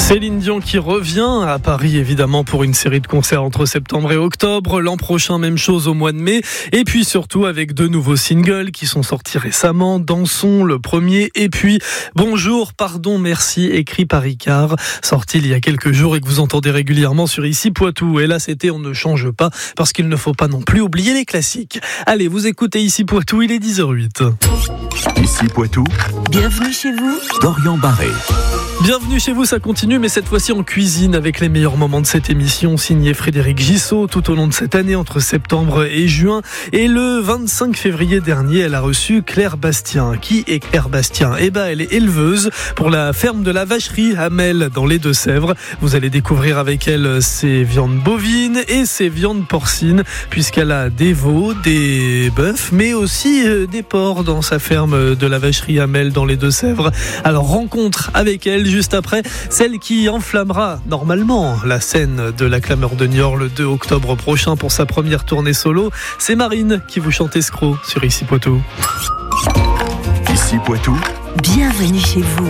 Céline Dion qui revient à Paris évidemment pour une série de concerts entre septembre et octobre. L'an prochain, même chose au mois de mai. Et puis surtout avec deux nouveaux singles qui sont sortis récemment. Dansons, le premier. Et puis Bonjour, pardon, merci, écrit par Ricard. Sorti il y a quelques jours et que vous entendez régulièrement sur Ici Poitou. Et là c'était On ne change pas parce qu'il ne faut pas non plus oublier les classiques. Allez, vous écoutez Ici Poitou, il est 10h08. Ici Poitou. Bienvenue chez vous. Dorian Barré. Bienvenue chez vous, ça continue, mais cette fois-ci en cuisine avec les meilleurs moments de cette émission, signé Frédéric Gissot, tout au long de cette année, entre septembre et juin. Et le 25 février dernier, elle a reçu Claire Bastien. Qui est Claire Bastien ? Eh ben, elle est éleveuse pour la ferme de la vacherie Hamel dans les Deux-Sèvres. Vous allez découvrir avec elle ses viandes bovines et ses viandes porcines, puisqu'elle a des veaux, des bœufs, mais aussi des porcs dans sa ferme de la vacherie Hamel dans les Deux-Sèvres. Alors, rencontre avec elle juste après, celle qui enflammera normalement la scène de la Clameur de Niort le 2 octobre prochain pour sa première tournée solo. C'est Marine qui vous chante Escroc sur Ici Poitou. Ici Poitou. Bienvenue chez vous.